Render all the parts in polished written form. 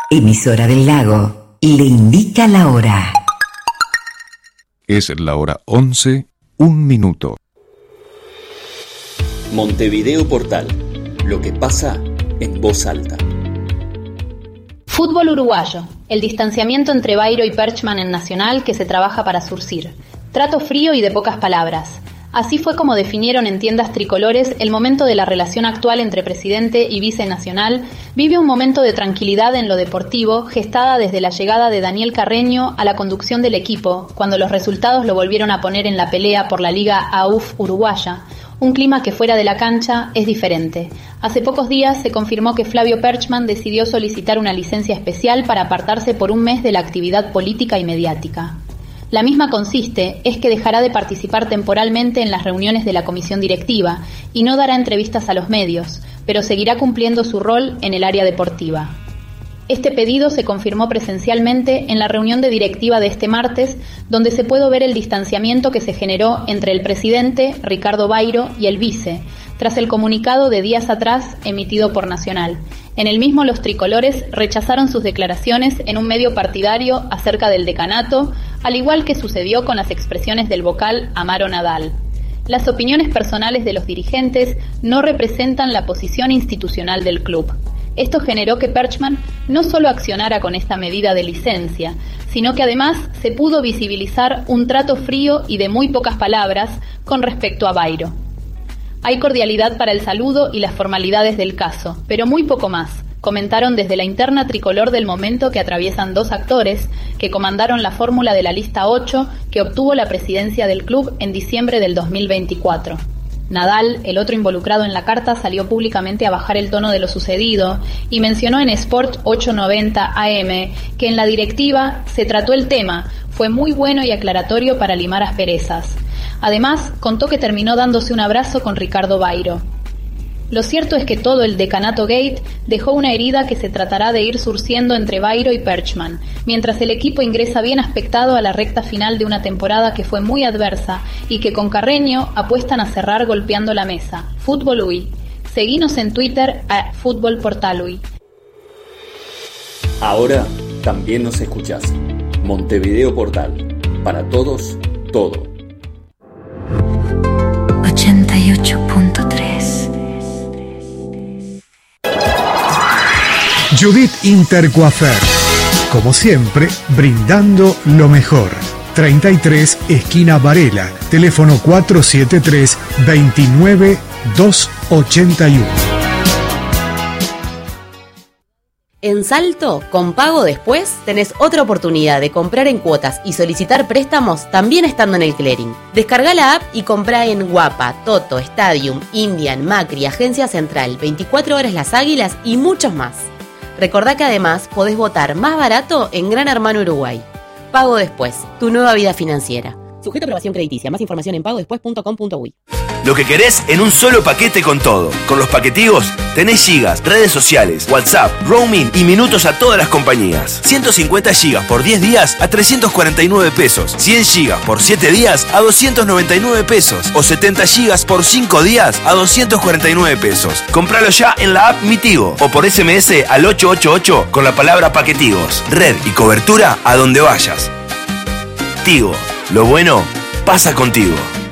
Emisora del Lago le indica la hora. Es la hora 11, 1 minuto. Montevideo Portal. Lo que pasa en voz alta. Fútbol uruguayo. El distanciamiento entre Bairo y Perchman en Nacional que se trabaja para surcir. Trato frío y de pocas palabras. Así fue como definieron en tiendas tricolores el momento de la relación actual entre presidente y vice nacional. Vive un momento de tranquilidad en lo deportivo, gestada desde la llegada de Daniel Carreño a la conducción del equipo, cuando los resultados lo volvieron a poner en la pelea por la Liga AUF uruguaya. Un clima que fuera de la cancha es diferente. Hace pocos días se confirmó que Flavio Perchman decidió solicitar una licencia especial para apartarse por un mes de la actividad política y mediática. La misma consiste es que dejará de participar temporalmente en las reuniones de la comisión directiva y no dará entrevistas a los medios, pero seguirá cumpliendo su rol en el área deportiva. Este pedido se confirmó presencialmente en la reunión de directiva de este martes, donde se pudo ver el distanciamiento que se generó entre el presidente, Ricardo Bairo, y el vice, tras el comunicado de días atrás emitido por Nacional. En el mismo, los tricolores rechazaron sus declaraciones en un medio partidario acerca del decanato, al igual que sucedió con las expresiones del vocal Amaro Nadal. Las opiniones personales de los dirigentes no representan la posición institucional del club. Esto generó que Perchman no solo accionara con esta medida de licencia, sino que además se pudo visibilizar un trato frío y de muy pocas palabras con respecto a Bairo. Hay cordialidad para el saludo y las formalidades del caso, pero muy poco más, comentaron desde la interna tricolor del momento que atraviesan dos actores que comandaron la fórmula de la lista 8 que obtuvo la presidencia del club en diciembre del 2024. Nadal, el otro involucrado en la carta, salió públicamente a bajar el tono de lo sucedido y mencionó en Sport 890 AM que en la directiva se trató el tema, fue muy bueno y aclaratorio para limar asperezas. Además, contó que terminó dándose un abrazo con Ricardo Bairo. Lo cierto es que todo el Decanato Gate dejó una herida que se tratará de ir surciendo entre Bairo y Perchman, mientras el equipo ingresa bien aspectado a la recta final de una temporada que fue muy adversa y que con Carreño apuestan a cerrar golpeando la mesa. Fútbol UI. Seguinos en Twitter a Fútbol Portal UI. Ahora también nos escuchás. Montevideo Portal. Para todos, todo. 88.3. Judith Intercoafer, como siempre, brindando lo mejor. 33, esquina Varela, teléfono 473-29-281. En Salto, con Pago Después, tenés otra oportunidad de comprar en cuotas y solicitar préstamos también estando en el clearing. Descarga la app y comprá en Guapa, Toto, Stadium, Indian, Macri, Agencia Central, 24 Horas Las Águilas y muchos más. Recordá que además podés votar más barato en Gran Hermano Uruguay. Pago Después, tu nueva vida financiera. Sujeto a aprobación crediticia. Más información en pagodespues.com.uy. Lo que querés en un solo paquete con todo. Con los paquetigos tenés gigas, redes sociales, WhatsApp, roaming y minutos a todas las compañías. 150 gigas por 10 días a 349 pesos. 100 gigas por 7 días a 299 pesos. O 70 gigas por 5 días a 249 pesos. Compralo ya en la app Mi Tigo o por SMS al 888 con la palabra paquetigos. Red y cobertura a donde vayas. Tigo, lo bueno pasa contigo.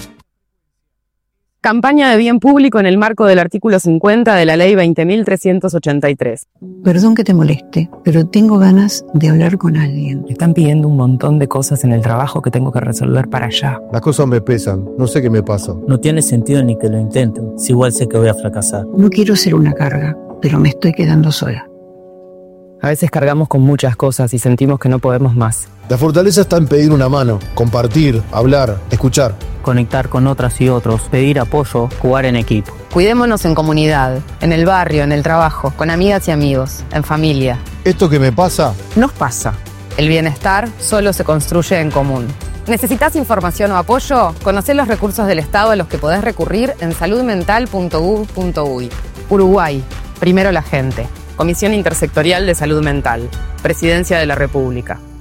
Campaña de bien público en el marco del artículo 50 de la Ley 20.383. Perdón que te moleste, pero tengo ganas de hablar con alguien. Me están pidiendo un montón de cosas en el trabajo que tengo que resolver para allá. Las cosas me pesan, no sé qué me pasa. No tiene sentido ni que lo intente, si igual sé que voy a fracasar. No quiero ser una carga, pero me estoy quedando sola. A veces cargamos con muchas cosas y sentimos que no podemos más. La fortaleza está en pedir una mano, compartir, hablar, escuchar. Conectar con otras y otros, pedir apoyo, jugar en equipo. Cuidémonos en comunidad, en el barrio, en el trabajo, con amigas y amigos, en familia. ¿Esto que me pasa? Nos pasa. El bienestar solo se construye en común. ¿Necesitas información o apoyo? Conocé los recursos del Estado a los que podés recurrir en saludmental.gov.uy. Uruguay, primero la gente. Comisión Intersectorial de Salud Mental. Presidencia de la República.